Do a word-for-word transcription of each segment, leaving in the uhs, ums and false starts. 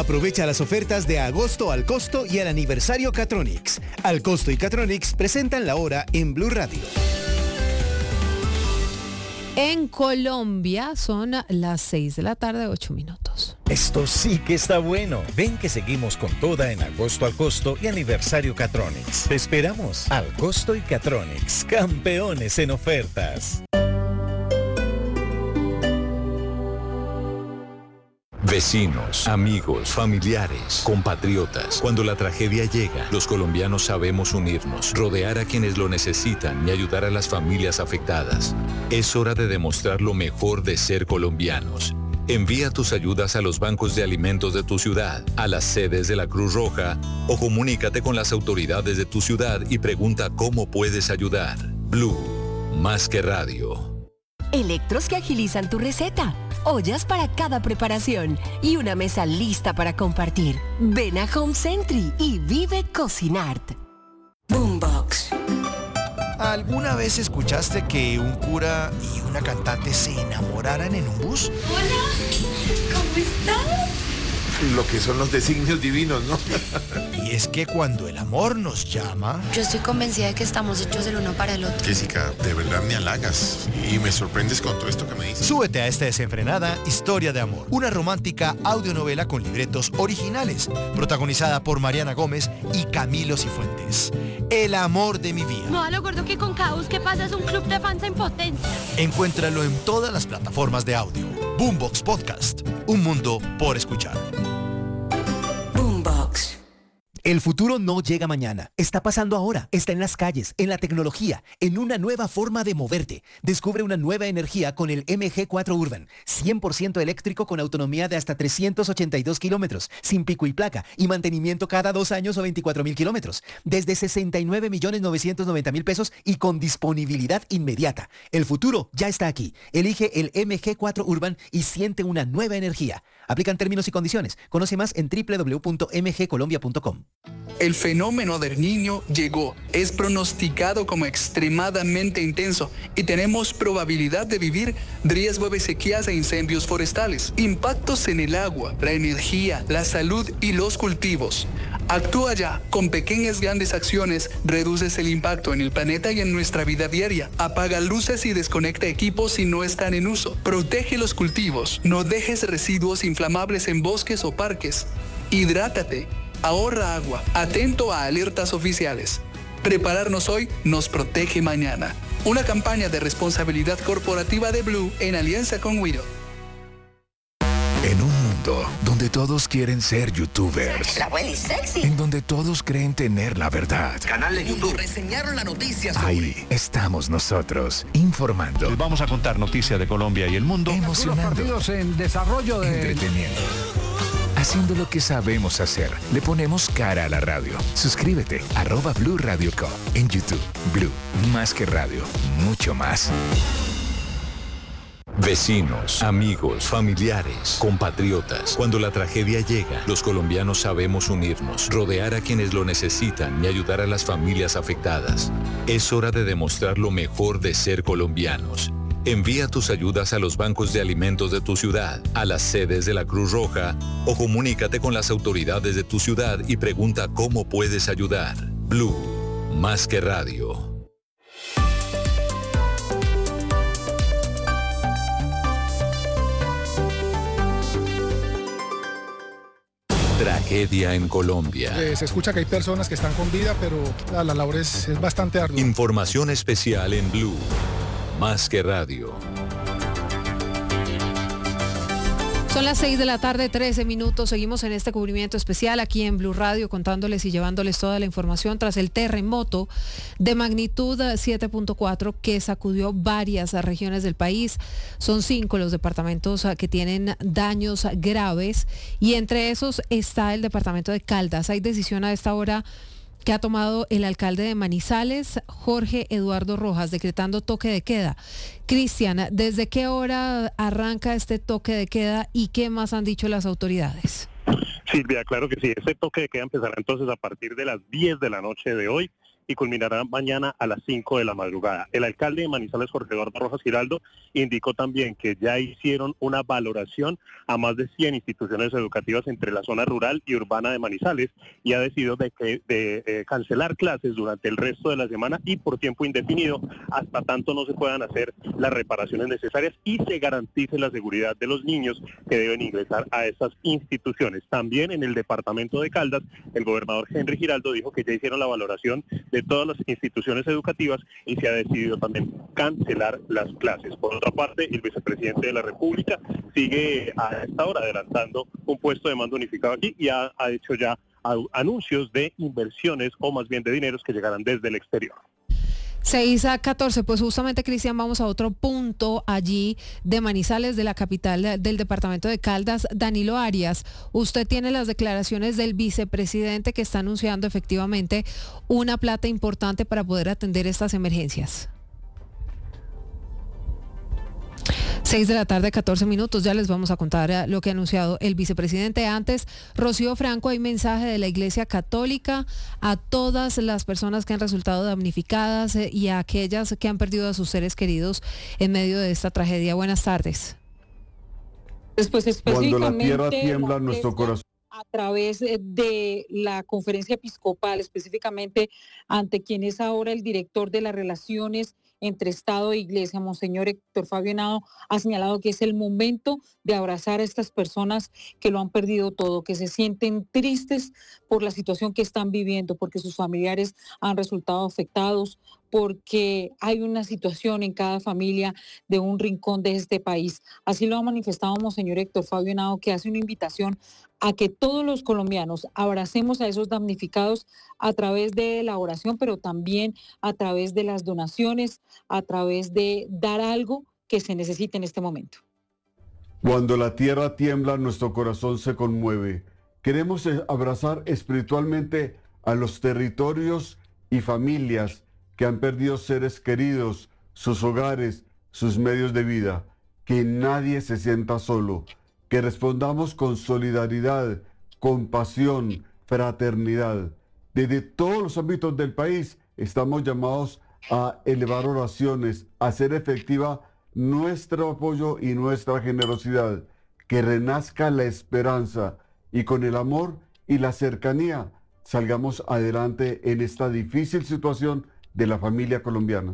Aprovecha las ofertas de agosto al costo y el aniversario Catronics. Al costo y Catronics presentan la hora en Blue Radio. En Colombia son las seis de la tarde, ocho minutos. Esto sí que está bueno. Ven que seguimos con toda en agosto al costo y aniversario Catronics. Te esperamos. Al costo y Catronics, campeones en ofertas. Vecinos, amigos, familiares, compatriotas. Cuando la tragedia llega, los colombianos sabemos unirnos, rodear a quienes lo necesitan y ayudar a las familias afectadas. Es hora de demostrar lo mejor de ser colombianos. Envía tus ayudas a los bancos de alimentos de tu ciudad, a las sedes de la Cruz Roja o comunícate con las autoridades de tu ciudad y pregunta cómo puedes ayudar. Blue, más que radio. Electros que agilizan tu receta, ollas para cada preparación y una mesa lista para compartir. Ven a Home Century y vive Cocinart. Boombox. ¿Alguna vez escuchaste que un cura y una cantante se enamoraran en un bus? Hola, ¿cómo estás? Lo que son los designios divinos, ¿no? Y es que cuando el amor nos llama... Yo estoy convencida de que estamos hechos el uno para el otro. Jessica, de verdad me halagas y me sorprendes con todo esto que me dices. Súbete a esta desenfrenada historia de amor. Una romántica audionovela con libretos originales, protagonizada por Mariana Gómez y Camilo Cifuentes. El amor de mi vida. No, a lo gordo que con cada bus que pasa es un club de fans en potencia. Encuéntralo en todas las plataformas de audio. Boombox Podcast. Un mundo por escuchar. Boombox. El futuro no llega mañana, está pasando ahora, está en las calles, en la tecnología, en una nueva forma de moverte. Descubre una nueva energía con el M G cuatro Urban, cien por ciento eléctrico con autonomía de hasta trescientos ochenta y dos kilómetros, sin pico y placa y mantenimiento cada dos años o veinticuatro mil kilómetros, desde sesenta y nueve millones novecientos noventa mil pesos y con disponibilidad inmediata. El futuro ya está aquí. Elige el M G cuatro Urban y siente una nueva energía. Aplican términos y condiciones. Conoce más en doble u doble u doble u punto m g colombia punto com. El fenómeno del Niño llegó, es pronosticado como extremadamente intenso y tenemos probabilidad de vivir riesgo de sequías e incendios forestales, impactos en el agua, la energía, la salud y los cultivos. Actúa ya, con pequeñas grandes acciones reduces el impacto en el planeta y en nuestra vida diaria. Apaga luces y desconecta equipos si no están en uso. Protege los cultivos, no dejes residuos inflamables en bosques o parques. Hidrátate. Ahorra agua, atento a alertas oficiales. Prepararnos hoy nos protege mañana. Una campaña de responsabilidad corporativa de Blue en alianza con Wido. En un mundo donde todos quieren ser youtubers, la abuela es sexy, en donde todos creen tener la verdad, canal de YouTube, reseñaron la noticia sobre... Ahí estamos nosotros, informando. Les vamos a contar noticias de Colombia y el mundo. Emocionando. Partidos en desarrollo de... Entreteniendo. Haciendo lo que sabemos hacer. Le ponemos cara a la radio. Suscríbete, arroba Blue Radio Co. En YouTube. Blue, más que radio, mucho más. Vecinos, amigos, familiares, compatriotas. Cuando la tragedia llega, los colombianos sabemos unirnos, rodear a quienes lo necesitan y ayudar a las familias afectadas. Es hora de demostrar lo mejor de ser colombianos. Envía tus ayudas a los bancos de alimentos de tu ciudad, a las sedes de la Cruz Roja o comunícate con las autoridades de tu ciudad y pregunta cómo puedes ayudar. Blue, más que radio. Tragedia en Colombia. Eh, se escucha que hay personas que están con vida, pero la, la labor es, es bastante ardua. Información especial en Blue, más que radio. Son las seis de la tarde, trece minutos. Seguimos en este cubrimiento especial aquí en Blue Radio, contándoles y llevándoles toda la información tras el terremoto de magnitud siete punto cuatro que sacudió varias regiones del país. Son cinco los departamentos que tienen daños graves y entre esos está el departamento de Caldas. Hay decisión a esta hora que ha tomado el alcalde de Manizales, Jorge Eduardo Rojas, decretando toque de queda. Cristian, ¿desde qué hora arranca este toque de queda y qué más han dicho las autoridades? Silvia, claro que sí. Este toque de queda empezará entonces a partir de las diez de la noche de hoy y culminará mañana a las cinco de la madrugada. El alcalde de Manizales, Jorge Eduardo Rojas Giraldo, indicó también que ya hicieron una valoración a más de cien instituciones educativas entre la zona rural y urbana de Manizales y ha decidido de, que, de eh, cancelar clases durante el resto de la semana y por tiempo indefinido hasta tanto no se puedan hacer las reparaciones necesarias y se garantice la seguridad de los niños que deben ingresar a esas instituciones. También en el departamento de Caldas, el gobernador Henry Giraldo dijo que ya hicieron la valoración de todas las instituciones educativas y se ha decidido también cancelar las clases. Por otra parte, el vicepresidente de la República sigue a esta hora adelantando un puesto de mando unificado aquí y ha, ha hecho ya a, anuncios de inversiones o más bien de dineros que llegarán desde el exterior. seis a catorce, pues justamente, Cristian, vamos a otro punto allí de Manizales, de la capital del departamento de Caldas. Danilo Arias, usted tiene las declaraciones del vicepresidente que está anunciando efectivamente una plata importante para poder atender estas emergencias. seis de la tarde, catorce minutos, ya les vamos a contar lo que ha anunciado el vicepresidente. Antes, Rocío Franco, hay mensaje de la Iglesia Católica a todas las personas que han resultado damnificadas y a aquellas que han perdido a sus seres queridos en medio de esta tragedia. Buenas tardes. Después, específicamente, cuando la tierra tiembla, nuestro corazón. A través de la conferencia episcopal, específicamente ante quien es ahora el director de las relaciones entre Estado e Iglesia, Monseñor Héctor Fabio Henao, ha señalado que es el momento de abrazar a estas personas que lo han perdido todo, que se sienten tristes por la situación que están viviendo, porque sus familiares han resultado afectados, porque hay una situación en cada familia de un rincón de este país. Así lo ha manifestado Monseñor Héctor Fabio Henao, que hace una invitación a que todos los colombianos abracemos a esos damnificados a través de la oración, pero también a través de las donaciones, a través de dar algo que se necesite en este momento. Cuando la tierra tiembla, nuestro corazón se conmueve. Queremos abrazar espiritualmente a los territorios y familias que han perdido seres queridos, sus hogares, sus medios de vida. Que nadie se sienta solo. Que respondamos con solidaridad, compasión, fraternidad. Desde todos los ámbitos del país estamos llamados a elevar oraciones, a hacer efectiva nuestro apoyo y nuestra generosidad. Que renazca la esperanza y con el amor y la cercanía salgamos adelante en esta difícil situación de la familia colombiana.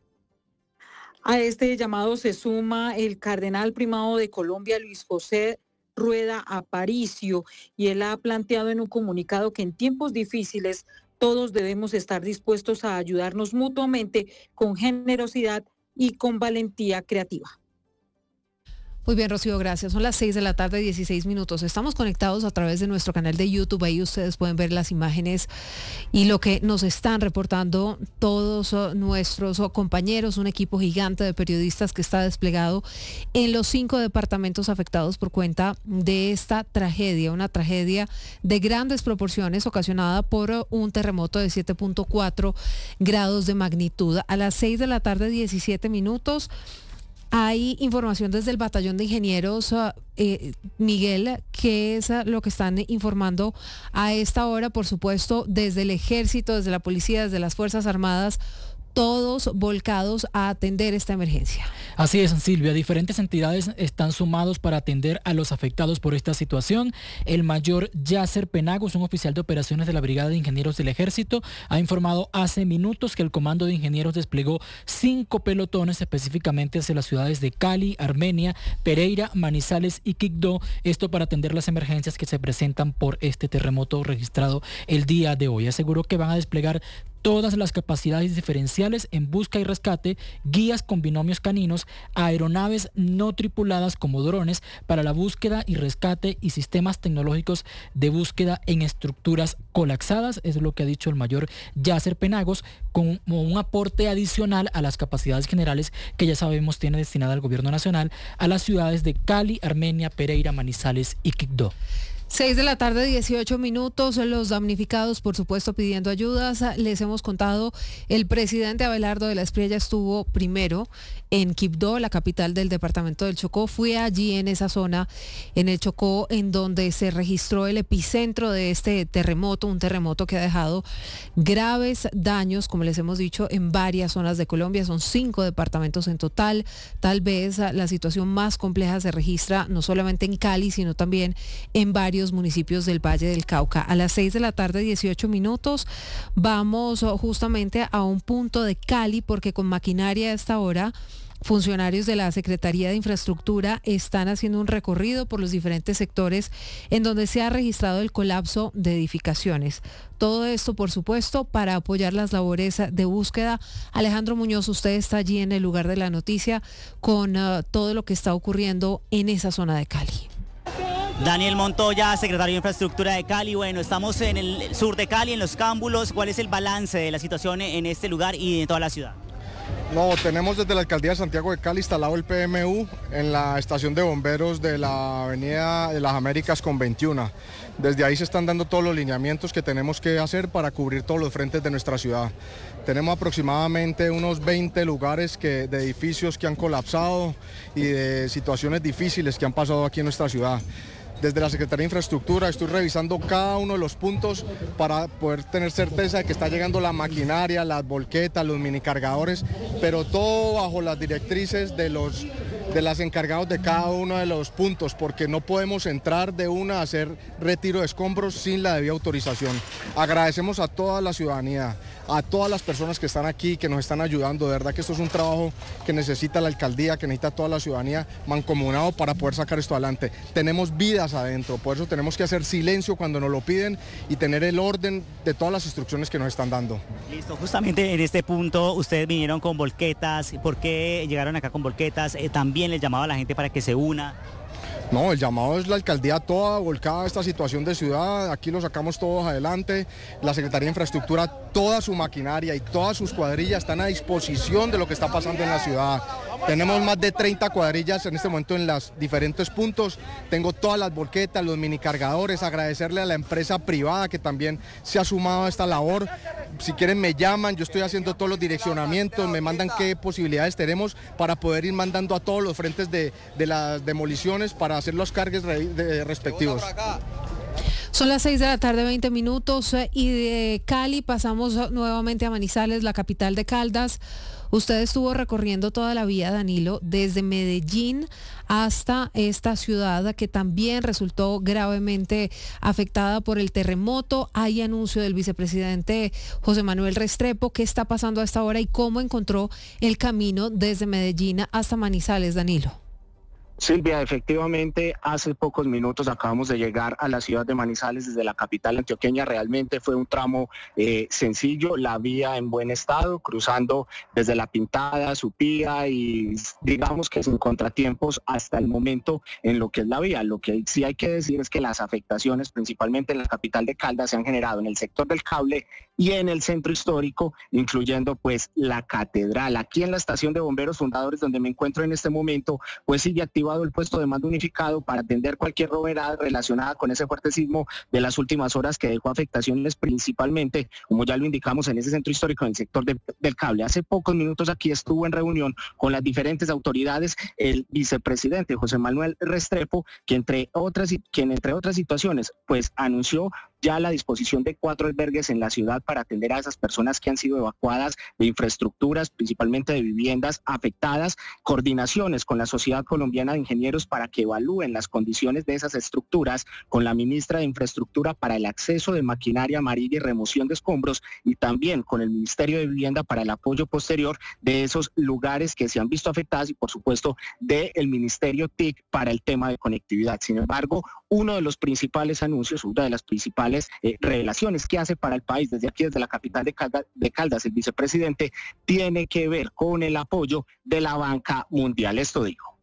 A este llamado se suma el cardenal primado de Colombia, Luis José Rueda Aparicio, y él ha planteado en un comunicado que en tiempos difíciles todos debemos estar dispuestos a ayudarnos mutuamente con generosidad y con valentía creativa. Muy bien, Rocío, gracias. Son las seis de la tarde, dieciséis minutos. Estamos conectados a través de nuestro canal de YouTube. Ahí ustedes pueden ver las imágenes y lo que nos están reportando todos nuestros compañeros, un equipo gigante de periodistas que está desplegado en los cinco departamentos afectados por cuenta de esta tragedia, una tragedia de grandes proporciones ocasionada por un terremoto de siete punto cuatro grados de magnitud. A las seis de la tarde, diecisiete minutos. Hay información desde el batallón de ingenieros, eh, Miguel, que es lo que están informando a esta hora, por supuesto, desde el ejército, desde la policía, desde las Fuerzas Armadas, todos volcados a atender esta emergencia. Así es, Silvia. Diferentes entidades están sumados para atender a los afectados por esta situación. El mayor Yasser Penagos, un oficial de operaciones de la Brigada de Ingenieros del Ejército, ha informado hace minutos que el Comando de Ingenieros desplegó cinco pelotones específicamente hacia las ciudades de Cali, Armenia, Pereira, Manizales y Quibdó. Esto para atender las emergencias que se presentan por este terremoto registrado el día de hoy. Aseguró que van a desplegar todas las capacidades diferenciales en busca y rescate, guías con binomios caninos, aeronaves no tripuladas como drones para la búsqueda y rescate y sistemas tecnológicos de búsqueda en estructuras colapsadas, es lo que ha dicho el mayor Yasser Penagos, como un aporte adicional a las capacidades generales que ya sabemos tiene destinada el gobierno nacional a las ciudades de Cali, Armenia, Pereira, Manizales y Quibdó. seis de la tarde, dieciocho minutos. Los damnificados, por supuesto, pidiendo ayudas. Les hemos contado, el presidente Abelardo de la Espriella estuvo primero en Quibdó, la capital del departamento del Chocó. Fue allí en esa zona, en el Chocó, en donde se registró el epicentro de este terremoto, un terremoto que ha dejado graves daños, como les hemos dicho, en varias zonas de Colombia. Son cinco departamentos en total. Tal vez la situación más compleja se registra no solamente en Cali, sino también en varios municipios del Valle del Cauca. A las seis de la tarde, dieciocho minutos, vamos justamente a un punto de Cali, porque con maquinaria a esta hora, funcionarios de la Secretaría de Infraestructura están haciendo un recorrido por los diferentes sectores en donde se ha registrado el colapso de edificaciones. Todo esto, por supuesto, para apoyar las labores de búsqueda. Alejandro Muñoz, usted está allí en el lugar de la noticia con uh, todo lo que está ocurriendo en esa zona de Cali. Daniel Montoya, secretario de Infraestructura de Cali. Bueno, estamos en el sur de Cali, en Los Cámbulos. ¿Cuál es el balance de la situación en este lugar y en toda la ciudad? No, tenemos desde la Alcaldía de Santiago de Cali instalado el P M U en la estación de bomberos de la Avenida de las Américas con veintiuno. Desde ahí se están dando todos los lineamientos que tenemos que hacer para cubrir todos los frentes de nuestra ciudad. Tenemos aproximadamente unos veinte lugares que, de edificios que han colapsado y de situaciones difíciles que han pasado aquí en nuestra ciudad. Desde la Secretaría de Infraestructura estoy revisando cada uno de los puntos para poder tener certeza de que está llegando la maquinaria, las volquetas, los minicargadores, pero todo bajo las directrices de los de las encargados de cada uno de los puntos, porque no podemos entrar de una a hacer retiro de escombros sin la debida autorización. Agradecemos a toda la ciudadanía, a todas las personas que están aquí, que nos están ayudando. De verdad que esto es un trabajo que necesita la alcaldía, que necesita toda la ciudadanía mancomunado para poder sacar esto adelante. Tenemos vidas adentro, por eso tenemos que hacer silencio cuando nos lo piden y tener el orden de todas las instrucciones que nos están dando. Listo, justamente en este punto ustedes vinieron con volquetas. ¿Por qué llegaron acá con volquetas? Eh, también les llamaba a la gente para que se una. No, el llamado es la alcaldía toda volcada a esta situación de ciudad, aquí lo sacamos todos adelante, la Secretaría de Infraestructura, toda su maquinaria y todas sus cuadrillas están a disposición de lo que está pasando en la ciudad. Tenemos más de treinta cuadrillas en este momento en los diferentes puntos, tengo todas las volquetas, los minicargadores, agradecerle a la empresa privada que también se ha sumado a esta labor. Si quieren me llaman, yo estoy haciendo todos los direccionamientos, me mandan qué posibilidades tenemos para poder ir mandando a todos los frentes de, de las demoliciones para hacer los cargues re, de, respectivos. Son las seis de la tarde, veinte minutos, y de Cali pasamos nuevamente a Manizales, la capital de Caldas. Usted estuvo recorriendo toda la vía, Danilo, desde Medellín hasta esta ciudad que también resultó gravemente afectada por el terremoto. Hay anuncio del vicepresidente José Manuel Restrepo. ¿Qué está pasando a esta hora y cómo encontró el camino desde Medellín hasta Manizales, Danilo? Silvia, efectivamente, hace pocos minutos acabamos de llegar a la ciudad de Manizales desde la capital antioqueña. Realmente fue un tramo eh, sencillo, la vía en buen estado, cruzando desde La Pintada, Supía y digamos que sin contratiempos hasta el momento en lo que es la vía. Lo que sí hay que decir es que las afectaciones, principalmente en la capital de Caldas, se han generado en el sector del cable y en el centro histórico, incluyendo pues la catedral. Aquí en la estación de bomberos Fundadores, donde me encuentro en este momento, pues sigue activado el puesto de mando unificado para atender cualquier novedad relacionada con ese fuerte sismo de las últimas horas que dejó afectaciones principalmente, como ya lo indicamos, en ese centro histórico, en el sector de, del cable. Hace pocos minutos aquí estuvo en reunión con las diferentes autoridades el vicepresidente José Manuel Restrepo, que entre otras, quien entre otras situaciones pues anunció ya la disposición de cuatro albergues en la ciudad para atender a esas personas que han sido evacuadas de infraestructuras, principalmente de viviendas afectadas, coordinaciones con la Sociedad Colombiana de Ingenieros para que evalúen las condiciones de esas estructuras, con la ministra de Infraestructura para el acceso de maquinaria amarilla y remoción de escombros, y también con el Ministerio de Vivienda para el apoyo posterior de esos lugares que se han visto afectados y por supuesto del Ministerio T I C para el tema de conectividad. Sin embargo, uno de los principales anuncios, una de las principales Eh, revelaciones que hace para el país desde aquí, desde la capital de Caldas, de Caldas, el vicepresidente, tiene que ver con el apoyo de la banca mundial. Esto dijo.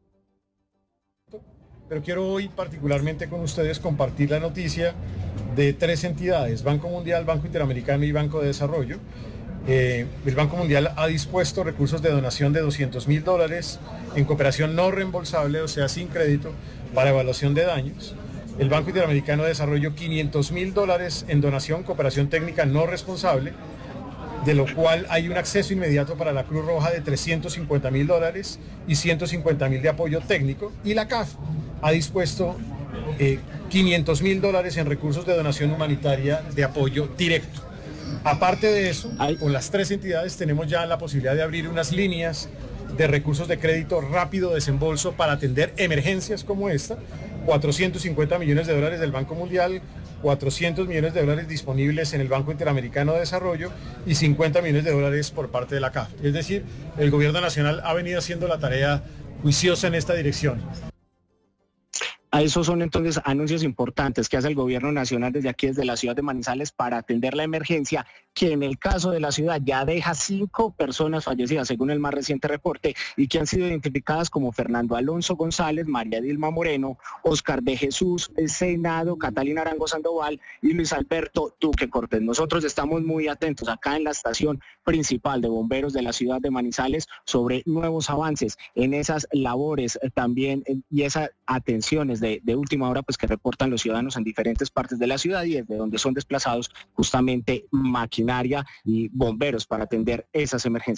Pero quiero hoy particularmente con ustedes compartir la noticia de tres entidades: Banco Mundial, Banco Interamericano y Banco de Desarrollo. Eh, el Banco Mundial ha dispuesto recursos de donación de doscientos mil dólares en cooperación no reembolsable, o sea, sin crédito, para evaluación de daños. el Banco Interamericano de Desarrollo quinientos mil dólares en donación, cooperación técnica no responsable, de lo cual hay un acceso inmediato para la Cruz Roja de trescientos cincuenta mil dólares y ciento cincuenta mil de apoyo técnico, y la C A F ha dispuesto eh, quinientos mil dólares en recursos de donación humanitaria de apoyo directo. Aparte de eso, con las tres entidades tenemos ya la posibilidad de abrir unas líneas de recursos de crédito rápido desembolso para atender emergencias como esta, cuatrocientos cincuenta millones de dólares del Banco Mundial, cuatrocientos millones de dólares disponibles en el Banco Interamericano de Desarrollo y cincuenta millones de dólares por parte de la C A F. Es decir, el gobierno nacional ha venido haciendo la tarea juiciosa en esta dirección. A esos son entonces anuncios importantes que hace el gobierno nacional desde aquí, desde la ciudad de Manizales, para atender la emergencia, que en el caso de la ciudad ya deja cinco personas fallecidas, según el más reciente reporte, y que han sido identificadas como Fernando Alonso González, María Dilma Moreno, Oscar de Jesús Senado, Catalina Arango Sandoval y Luis Alberto Duque Cortés. Nosotros estamos muy atentos acá en la estación principal de bomberos de la ciudad de Manizales sobre nuevos avances en esas labores eh, también eh, y esas atenciones De, de última hora pues que reportan los ciudadanos en diferentes partes de la ciudad y desde donde son desplazados justamente maquinaria y bomberos para atender esas emergencias.